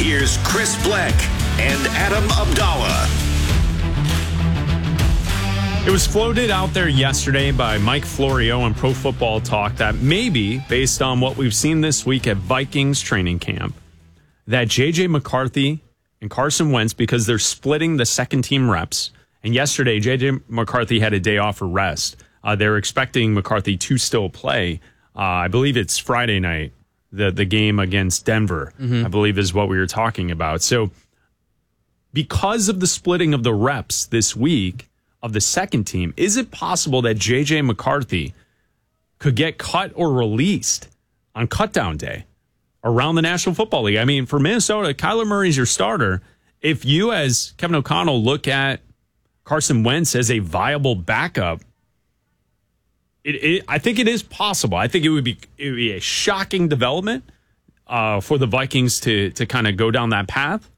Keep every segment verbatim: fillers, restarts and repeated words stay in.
here's Chris Bleck and Adam Abdallah. It was floated out there yesterday by Mike Florio on Pro Football Talk that maybe, based on what we've seen this week at Vikings training camp, that J J McCarthy and Carson Wentz, because they're splitting the second team reps, and yesterday J J McCarthy had a day off for rest. Uh, they're expecting McCarthy to still play. Uh, I believe it's Friday night, the, the game against Denver, mm-hmm. I believe is what we were talking about. So because of the splitting of the reps this week, of the second team, is it possible that J J McCarthy could get cut or released on cutdown day around the National Football League? I mean, for Minnesota, Kyler Murray's your starter. If you, as Kevin O'Connell, look at Carson Wentz as a viable backup, it, it, I think it is possible. I think it would be, it would be a shocking development uh, for the Vikings to, to kind of go down that path.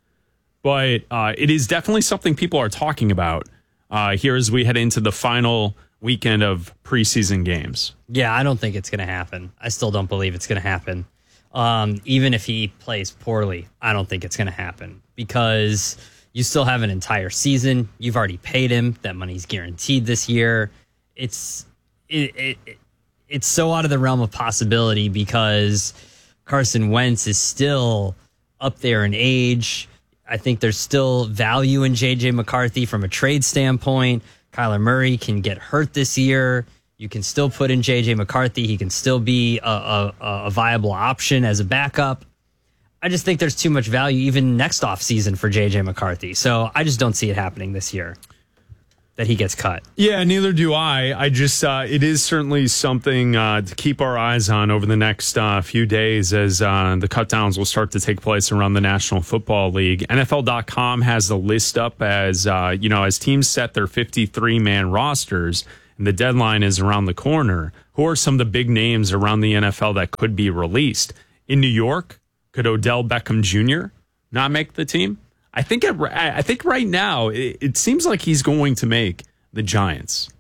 But uh, it is definitely something people are talking about Uh, here as we head into the final weekend of preseason games. Yeah, I don't think it's going to happen. I still don't believe it's going to happen. Um, even if he plays poorly, I don't think it's going to happen because you still have an entire season. You've already paid him. That money's guaranteed this year. It's it, it, it it's so out of the realm of possibility because Carson Wentz is still up there in age. I think there's still value in J J McCarthy from a trade standpoint. Kyler Murray can get hurt this year. You can still put in J J McCarthy. He can still be a, a, a viable option as a backup. I just think there's too much value even next offseason for J J McCarthy. So I just don't see it happening this year that he gets cut. Yeah, neither do I. I just, uh, it is certainly something uh, to keep our eyes on over the next uh, few days as uh, the cutdowns will start to take place around the National Football League. N F L dot com has the list up as, uh, you know, as teams set their fifty-three man rosters and the deadline is around the corner. Who are some of the big names around the N F L that could be released? In New York, could Odell Beckham Junior not make the team? I think it, I think right now it, it seems like he's going to make the Giants.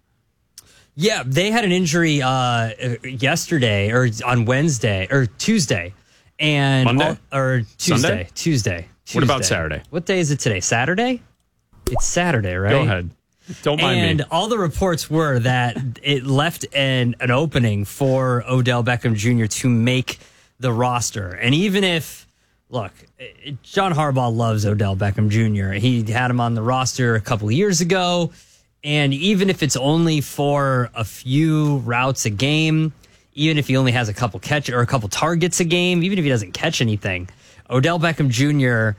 Yeah, they had an injury uh, yesterday or on Wednesday or Tuesday, and Monday all, or Tuesday, Sunday? Tuesday. Tuesday. What about Saturday? What day is it today? Saturday? It's Saturday, right? Go ahead. Don't mind and me. And all the reports were that it left an an opening for Odell Beckham Junior to make the roster, and even if. Look, John Harbaugh loves Odell Beckham Junior He had him on the roster a couple of years ago, and even if it's only for a few routes a game, even if he only has a couple catch or a couple targets a game, even if he doesn't catch anything, Odell Beckham Junior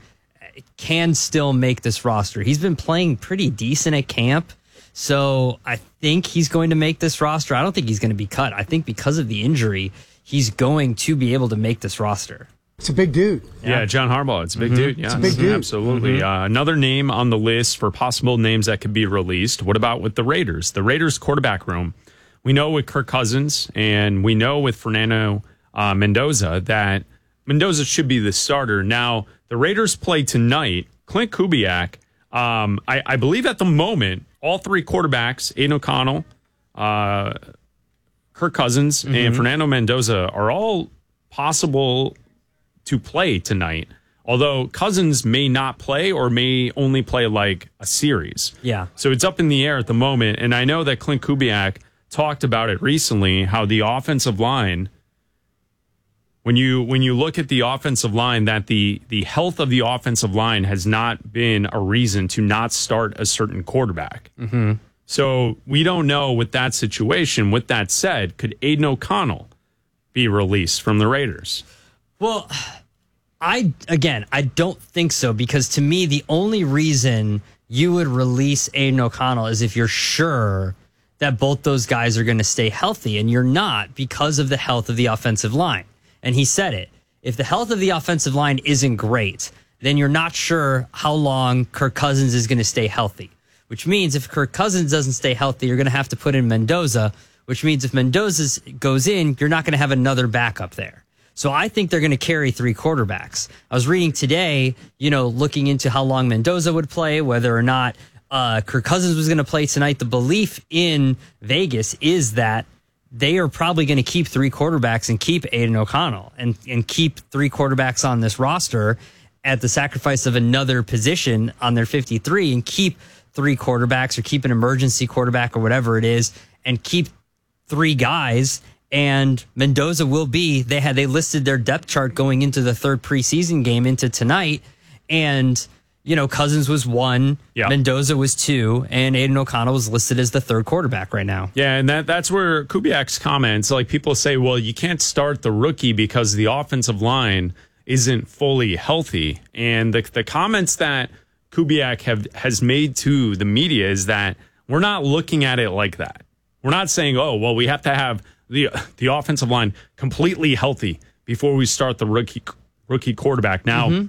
can still make this roster. He's been playing pretty decent at camp, so I think he's going to make this roster. I don't think he's going to be cut. I think because of the injury, he's going to be able to make this roster. It's a big dude. Yeah, yeah John Harbaugh. It's a big mm-hmm. dude. Yeah, it's a big dude. Absolutely. Mm-hmm. Uh, another name on the list for possible names that could be released. What about with the Raiders? The Raiders quarterback room. We know with Kirk Cousins and we know with Fernando uh, Mendoza that Mendoza should be the starter. Now, the Raiders play tonight. Clint Kubiak, um, I, I believe at the moment, all three quarterbacks, Aiden O'Connell, uh, Kirk Cousins, mm-hmm. and Fernando Mendoza are all possible to play tonight, although Cousins may not play or may only play like a series. Yeah. So it's up in the air at the moment. And I know that Clint Kubiak talked about it recently, how the offensive line, when you when you look at the offensive line, that the, the health of the offensive line has not been a reason to not start a certain quarterback. Mm-hmm. So we don't know with that situation. With that said, could Aiden O'Connell be released from the Raiders? Well, I, again, I don't think so because to me, the only reason you would release Aiden O'Connell is if you're sure that both those guys are going to stay healthy, and you're not because of the health of the offensive line. And he said it. If the health of the offensive line isn't great, then you're not sure how long Kirk Cousins is going to stay healthy, which means if Kirk Cousins doesn't stay healthy, you're going to have to put in Mendoza, which means if Mendoza goes in, you're not going to have another backup there. So I think they're going to carry three quarterbacks. I was reading today, you know, looking into how long Mendoza would play, whether or not uh, Kirk Cousins was going to play tonight. The belief in Vegas is that they are probably going to keep three quarterbacks and keep Aiden O'Connell and, and keep three quarterbacks on this roster. at the sacrifice of another position on their fifty-three and keep three quarterbacks or keep an emergency quarterback or whatever it is and keep three guys. And Mendoza will be, they had, they listed their depth chart going into the third preseason game into tonight. And, you know, Cousins was one, yep. Mendoza was two, and Aiden O'Connell was listed as the third quarterback right now. Yeah, and that that's where Kubiak's comments, like people say, well, you can't start the rookie because the offensive line isn't fully healthy. And the the comments that Kubiak have has made to the media is that we're not looking at it like that. We're not saying, oh, well, we have to have the the offensive line completely healthy before we start the rookie rookie quarterback. Now, mm-hmm.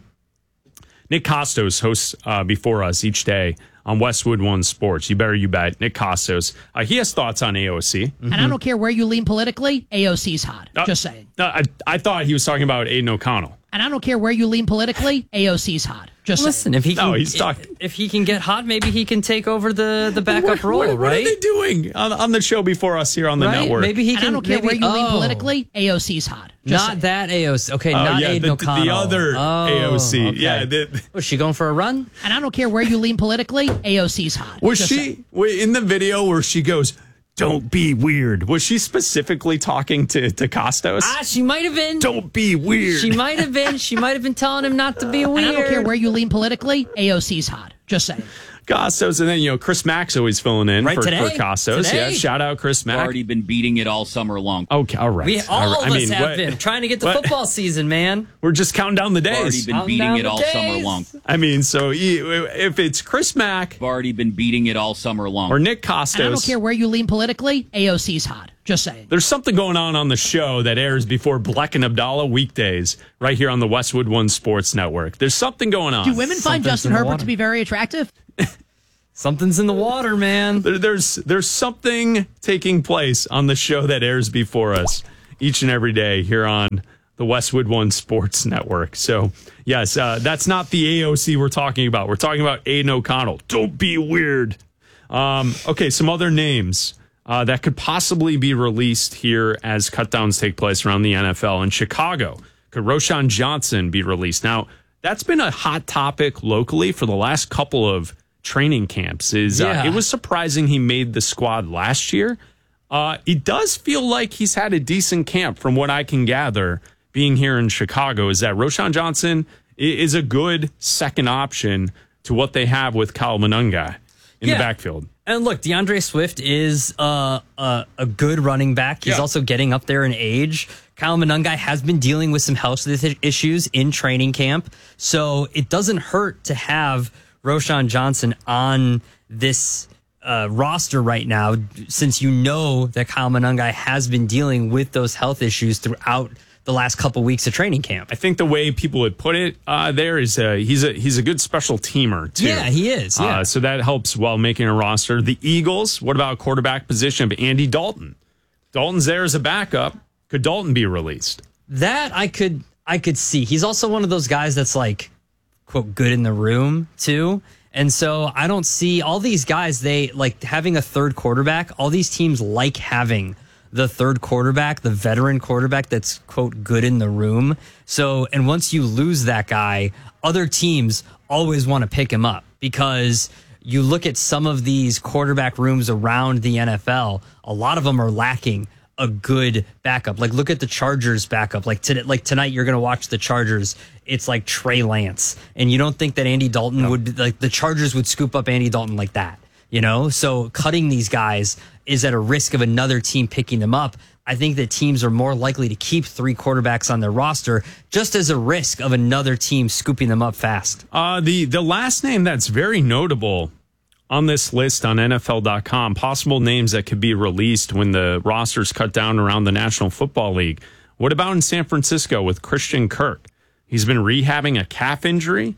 Nick Costos hosts uh, before us each day on Westwood One Sports. You better you bet. Nick Costos. Uh, he has thoughts on A O C. Mm-hmm. And I don't care where you lean politically, A O C's hot. Uh, Just saying. Uh, I, I thought he was talking about Aiden O'Connell. And I don't care where you lean politically, A O C's hot. Just listen. saying. If he can, no, he's talking. If, if he can get hot, maybe he can take over the, the backup what, role, what, right? What are they doing on, on the show before us here on the right? network? Maybe he and can. I don't care maybe, where you oh. lean politically, A O C's hot. Just not saying. that A O C. Okay, oh, not yeah, Aiden the, O'Connell. The other oh, A O C. Okay. Yeah. The, was she going for a run? And I don't care where you lean politically, A O C's hot. Was Just she saying. In the video where she goes, "Don't be weird"? Was she specifically talking to, to Costos? Ah, she might have been. Don't be weird. She might have been. She might have been telling him not to be weird. And I don't care where you lean politically, A O C's hot. Just saying. Costos, and then, you know, Chris Mack's always filling in right, for, today? for Costos. Today? Yeah, shout out Chris Mack. We've already been beating it all summer long. Okay, all right. We all, all right. of I mean, us have what, been trying to get the what, football season, man. We're just counting down the We've already days. been Counting beating down it the all days. summer long. I mean, so if it's Chris Mack We've already been beating it all summer long. or Nick Costos, and I don't care where you lean politically, A O C's hot. Just saying. There's something going on on the show that airs before Bleck and Abdallah weekdays right here on the Westwood One Sports Network. There's something going on. Do women find Something's Justin in the Herbert water. to be very attractive? Something's in the water, man. There, there's there's something taking place on the show that airs before us each and every day here on the Westwood One Sports Network. So, yes, uh, that's not the A O C we're talking about. We're talking about Aiden O'Connell. Don't be weird. Um, okay, some other names uh, that could possibly be released here as cutdowns take place around the N F L. In Chicago, could Roschon Johnson be released? Now, that's been a hot topic locally for the last couple of training camps. Is yeah. uh, it was surprising he made the squad last year. Uh, it does feel like he's had a decent camp from what I can gather being here in Chicago, is that Roschon Johnson is a good second option to what they have with Kyle Monangai in yeah. the backfield. And look, DeAndre Swift is uh, a, a good running back. He's yeah. also getting up there in age. Kyle Monangai has been dealing with some health issues in training camp. So it doesn't hurt to have Roschon Johnson on this uh, roster right now, since you know that Kyle Monangai has been dealing with those health issues throughout the last couple weeks of training camp. I think the way people would put it uh, there is uh, he's a he's a good special teamer too. Yeah, he is. Yeah. Uh, so that helps while making a roster. The Eagles, what about quarterback position of Andy Dalton? Dalton's there as a backup. Could Dalton be released? That I could I could see. He's also one of those guys that's like, quote, good in the room too. And so I don't see all these guys, they like having a third quarterback. All these teams like having the third quarterback, the veteran quarterback that's, quote, good in the room. So, and once you lose that guy, other teams always want to pick him up, because you look at some of these quarterback rooms around the N F L, a lot of them are lacking a good backup. Like, look at the Chargers backup. Like, today, like tonight, you're going to watch the Chargers. It's like Trey Lance. And you don't think that Andy Dalton no. would, be, like, the Chargers would scoop up Andy Dalton like that, you know? So cutting these guys is at a risk of another team picking them up. I think that teams are more likely to keep three quarterbacks on their roster just as a risk of another team scooping them up fast. Uh, the, the last name that's very notable on this list on N F L dot com, possible names that could be released when the roster's cut down around the National Football League. What about in San Francisco with Christian Kirk? He's been rehabbing a calf injury.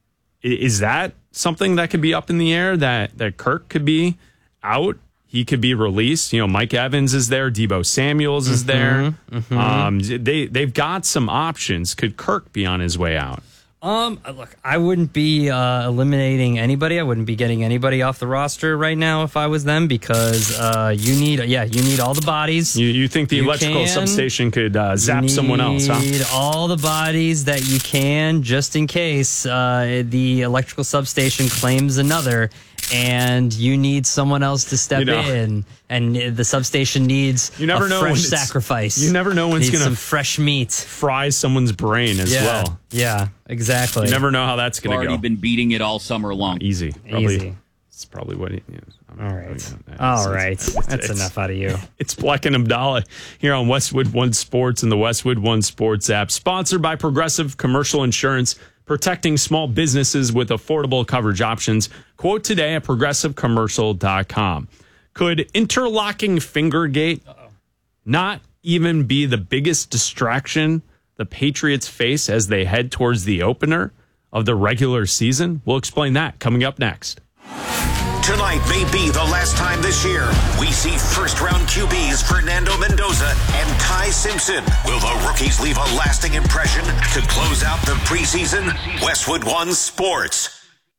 Is that something that could be up in the air, that, that Kirk could be out? He could be released. You know, Mike Evans is there. Deebo Samuels is there. Mm-hmm, mm-hmm. Um, they, they've got some options. Could Kirk be on his way out? Um, look, I wouldn't be uh, eliminating anybody. I wouldn't be getting anybody off the roster right now if I was them because uh, you need, yeah, you need all the bodies. You, you think the You electrical can. substation could uh, zap someone else, huh? You need all the bodies that you can just in case uh, the electrical substation claims another and you need someone else to step You know. in. And the substation needs You never a know when fresh it's- sacrifice. you never know when it's Needs gonna some fresh meat. Fry someone's brain as Yeah, well. yeah, exactly. You never know how that's I've going to already go. been beating it all summer long. Easy. Probably, Easy. It's probably what he is. All right. It's- All it's- right. it's- That's it's- enough out of you. It's Black and Abdallah here on Westwood One Sports and the Westwood One Sports app, sponsored by Progressive Commercial Insurance, protecting small businesses with affordable coverage options. Quote today at progressive commercial dot com. Could interlocking fingergate not even be the biggest distraction the Patriots face as they head towards the opener of the regular season? We'll explain that coming up next. Tonight may be the last time this year we see first-round Q Bs Fernando Mendoza and Ty Simpson. Will the rookies leave a lasting impression to close out the preseason? Westwood One Sports.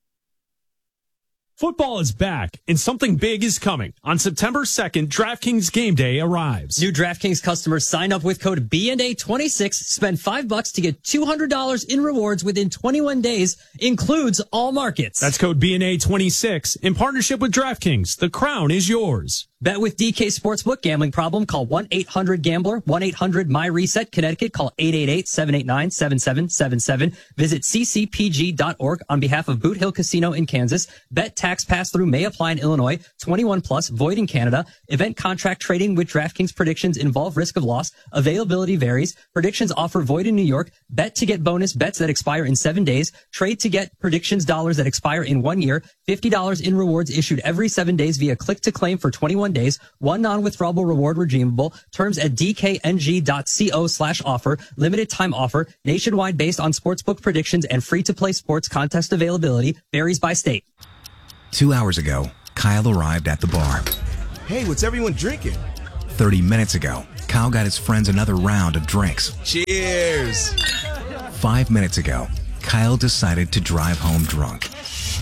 Football is back, and something big is coming. On September second, DraftKings Game Day arrives. New DraftKings customers sign up with code B N A twenty-six, spend five bucks to get two hundred dollars in rewards within twenty-one days, includes all markets. That's code B N A twenty-six in partnership with DraftKings. The crown is yours. Bet with D K Sportsbook. Gambling problem? Call one eight hundred gambler, one eight hundred my reset. Connecticut, call eight eight eight, seven eight nine, seven seven seven seven. Visit c c p g dot org on behalf of Boot Hill Casino in Kansas. Bet tax pass-through may apply in Illinois. twenty-one plus, void in Canada. Event contract trading with DraftKings predictions involve risk of loss. Availability varies. Predictions offer void in New York. Bet to get bonus bets that expire in seven days. Trade to get predictions dollars that expire in one year. fifty dollars in rewards issued every seven days via click to claim for twenty-one days. One non-withdrawable reward redeemable. Terms at dkng.co slash offer. Limited time offer. Nationwide based on sportsbook predictions and free-to-play sports contest availability. Varies by state. Two hours ago, Kyle arrived at the bar. Hey, what's everyone drinking? thirty minutes ago, Kyle got his friends another round of drinks. Cheers! Five minutes ago, Kyle decided to drive home drunk.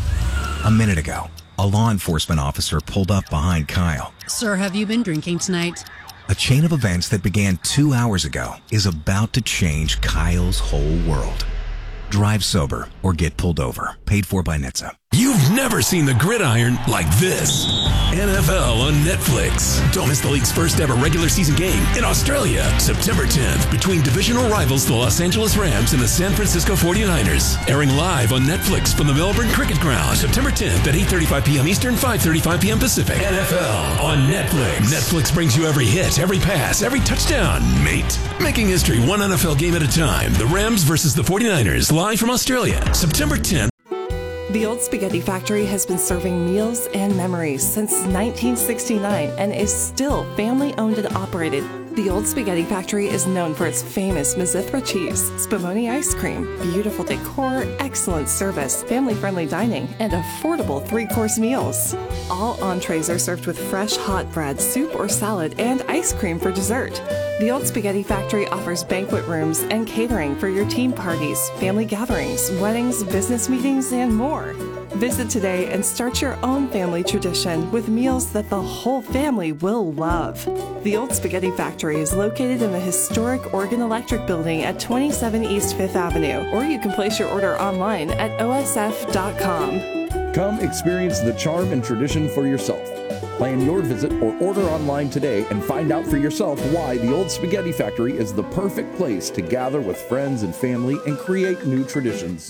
A minute ago, a law enforcement officer pulled up behind Kyle. Sir, have you been drinking tonight? A chain of events that began two hours ago is about to change Kyle's whole world. Drive sober or get pulled over. Paid for by N H T S A. You've never seen the gridiron like this. N F L on Netflix. Don't miss the league's first ever regular season game in Australia, September tenth, between divisional rivals the Los Angeles Rams and the San Francisco forty-niners. Airing live on Netflix from the Melbourne Cricket Ground, September tenth at eight thirty-five p.m. Eastern, five thirty-five p.m. Pacific. N F L on Netflix. Netflix brings you every hit, every pass, every touchdown, mate. Making history one N F L game at a time. The Rams versus the forty-niners, live from Australia, September tenth. The Old Spaghetti Factory has been serving meals and memories since nineteen sixty-nine and is still family-owned and operated. The Old Spaghetti Factory is known for its famous Mizithra cheese, Spumoni ice cream, beautiful decor, excellent service, family-friendly dining, and affordable three-course meals. All entrees are served with fresh hot bread, soup or salad, and ice cream for dessert. The Old Spaghetti Factory offers banquet rooms and catering for your team parties, family gatherings, weddings, business meetings, and more. Visit today and start your own family tradition with meals that the whole family will love. The Old Spaghetti Factory is located in the historic Oregon Electric Building at twenty-seven East Fifth Avenue, or you can place your order online at O S F dot com. Come experience the charm and tradition for yourself. Plan your visit or order online today and find out for yourself why the Old Spaghetti Factory is the perfect place to gather with friends and family and create new traditions.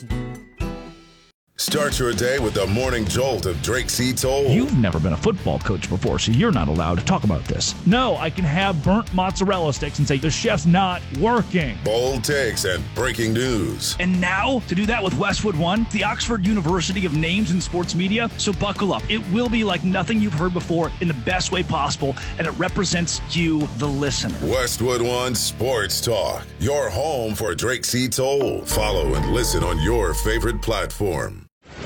Start your day with the morning jolt of Drake C. Toll. You've never been a football coach before, so you're not allowed to talk about this. No, I can have burnt mozzarella sticks and say the chef's not working. Bold takes and breaking news. And now, to do that with Westwood One, the Oxford University of Names in Sports Media. So buckle up. It will be like nothing you've heard before in the best way possible, and it represents you, the listener. Westwood One Sports Talk, your home for Drake C. Toll. Follow and listen on your favorite platform.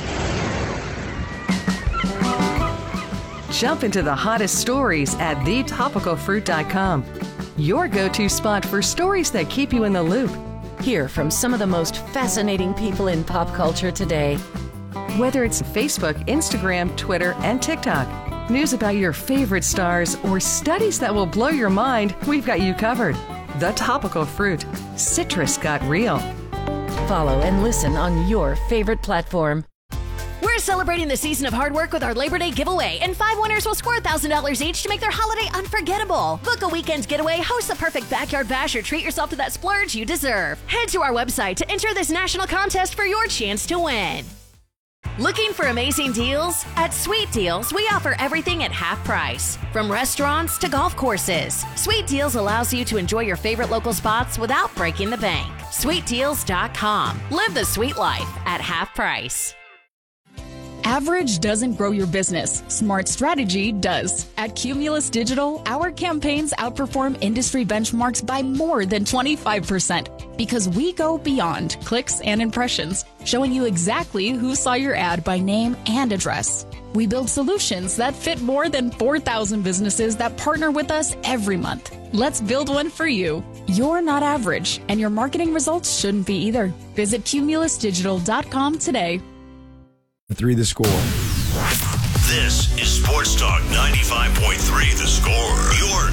Jump into the hottest stories at the topical fruit dot com. Your go-to spot for stories that keep you in the loop. Hear from some of the most fascinating people in pop culture today. Whether it's Facebook, Instagram, Twitter, and TikTok, news about your favorite stars, or studies that will blow your mind, we've got you covered. The Topical Fruit. Citrus got real. Follow and listen on your favorite platform. We're celebrating the season of hard work with our Labor Day giveaway, and five winners will score one thousand dollars each to make their holiday unforgettable. Book a weekend getaway, host the perfect backyard bash, or treat yourself to that splurge you deserve. Head to our website to enter this national contest for your chance to win. Looking for amazing deals? At Sweet Deals, we offer everything at half price. From restaurants to golf courses, Sweet Deals allows you to enjoy your favorite local spots without breaking the bank. Sweet Deals dot com. Live the sweet life at half price. Average doesn't grow your business. Smart strategy does. At Cumulus Digital, our campaigns outperform industry benchmarks by more than twenty-five percent because we go beyond clicks and impressions, showing you exactly who saw your ad by name and address. We build solutions that fit more than four thousand businesses that partner with us every month. Let's build one for you. You're not average, and your marketing results shouldn't be either. Visit Cumulus Digital dot com today. Three the score. This is Sports Talk ninety-five point three The Score. Your